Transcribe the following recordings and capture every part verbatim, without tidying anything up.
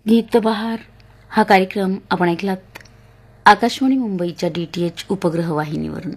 गीतबहार हा कार्यक्रम आपण ऐकलात आकाशवाणी मुंबईच्या डी टी एच उपग्रह वाहिनीवरून.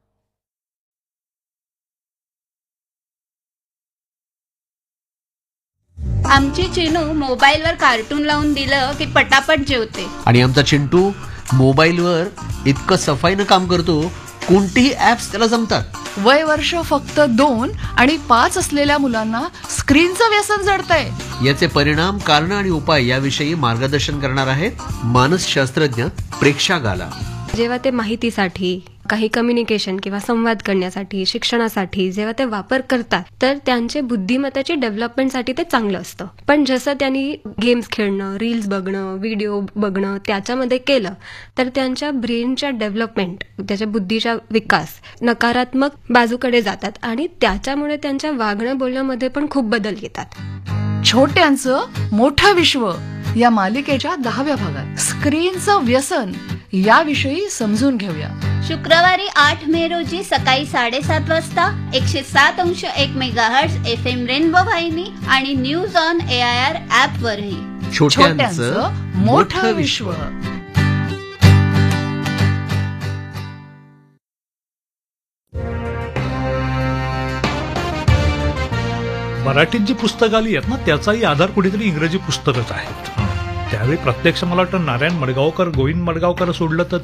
आमची चिनू मोबाईलवर कार्टून लावून दिलं की पटापट जेवते. आणि आमचा चिंटू मोबाईलवर इतकं सफाईनं काम करतो, कोणतीही ऍप्स त्याला जमतात. वय वर्ष फक्त दोन आणि पाच असलेल्या मुलांना स्क्रीनचं व्यसन जडतंय. याचे परिणाम, कारण आणि उपाय याविषयी मार्गदर्शन करणार आहेत मानसशास्त्रज्ञ प्रेक्षा गाला. जेव्हा ते माहितीसाठी, काही कम्युनिकेशन किंवा संवाद करण्यासाठी, शिक्षणासाठी जेव्हा ते वापर करतात तर त्यांचे बुद्धिमत्तेचे डेव्हलपमेंटसाठी ते चांगलं असतं. पण जसं त्यांनी गेम्स खेळणं, रील्स बघणं, व्हिडिओ बघणं त्याच्यामध्ये केलं तर त्यांच्या ब्रेनच्या डेव्हलपमेंट, त्याच्या बुद्धीचा विकास नकारात्मक बाजूकडे जातात आणि त्याच्यामुळे त्यांच्या वागणं बोलण्यामध्ये पण खूप बदल येतात. छोट्यांचं मोठं विश्व या मालिकेच्या दहाव्या भागात स्क्रीनचं व्यसन याविषयी समजून घेऊया. शुक्रवारी आठ मे रोजी सकाळी साडेसात वाजता एकशे सात अंश एक मेगाहर्ट्झ एफ एम रेनबो वाहिनी आणि news on A I R app वरही. छोट्यांचं मोठं विश्व. मराठीत जी पुस्तकं आली आहेत ना त्याचाही आधार कुठेतरी इंग्रजी पुस्तकच आहेत. त्यावेळी प्रत्यक्ष मला वाटतं नारायण मडगावकर, गोविंद मडगावकर सोडलं तर